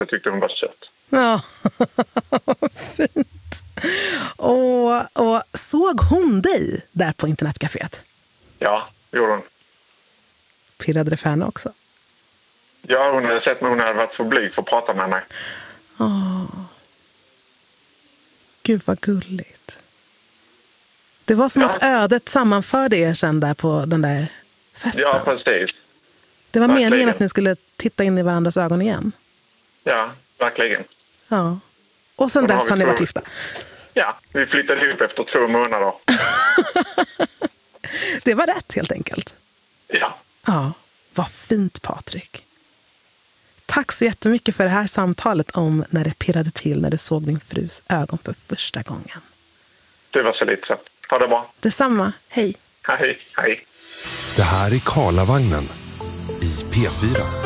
Jag tyckte hon var söt. Ja, fint. Och såg hon dig där på internetcaféet? Ja, gjorde hon. Pirrade det för henne också? Ja, hon hade sett mig. Hon hade varit för blyg för att prata med mig. Gud vad gulligt. Det var som att ödet sammanförde er sen där på den där festen. Ja, precis. Det var Verkligen. meningen att ni skulle titta in i varandras ögon igen. Ja, verkligen. Ja. Och sen dess har ni varit gifta. Ja, vi flyttade ihop efter 2 månader. Det var rätt helt enkelt. Ja. Ja, vad fint Patrik. Tack så jättemycket för det här samtalet om när det pirrade till när du såg din frus ögon för första gången. Det var så lite så. Ha det bra. Detsamma. Hej. Hej, hej. Det här är Karlavagnen i P4.